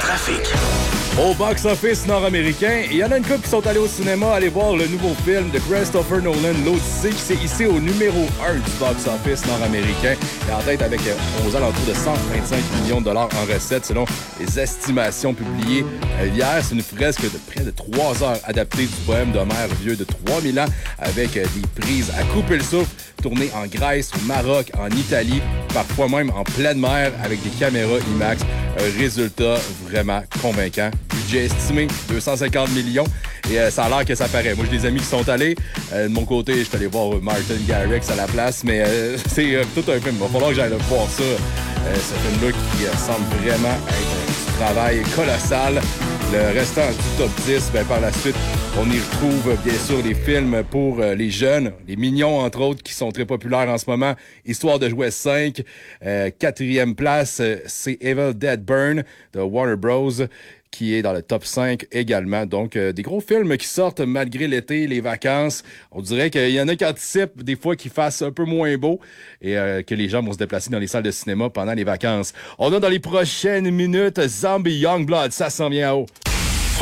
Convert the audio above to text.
trafic. Au box-office nord-américain, il y en a une couple qui sont allés au cinéma aller voir le nouveau film de Christopher Nolan, L'Odyssée, qui s'est hissé au numéro 1 du box-office nord-américain et en tête avec aux alentours de 125 millions de dollars en recettes selon les estimations publiées hier. C'est une fresque de près de 3 heures adaptée du poème d'Homère vieux de 3000 ans avec des prises à couper le souffle, tournées en Grèce, au Maroc, en Italie, parfois même en pleine mer avec des caméras IMAX. Un résultat vraiment convaincant. Budget estimé 250 millions et ça a l'air que ça paraît. Moi, j'ai des amis qui sont allés. De mon côté, je suis allé voir Martin Garrix à la place, mais c'est tout un film. Il va falloir que j'aille voir ça. Ce film-là qui semble vraiment être un travail colossal. Le restant du top 10, par la suite, on y retrouve bien sûr les films pour les jeunes, les mignons entre autres, qui sont très populaires en ce moment. Histoire de jouer 5. Quatrième place, c'est Evil Dead Burn de Warner Bros. Qui est dans le top 5 également. Donc, des gros films qui sortent malgré l'été, les vacances. On dirait qu'il y en a qui anticipent des fois qu'ils fassent un peu moins beau et que les gens vont se déplacer dans les salles de cinéma pendant les vacances. On a dans les prochaines minutes Zombie Youngblood. Ça s'en vient en haut.